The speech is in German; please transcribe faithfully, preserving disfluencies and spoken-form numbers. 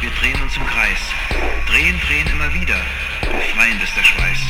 wir drehen uns im Kreis. Drehen, drehen immer wieder. Befreiend ist der Schweiß.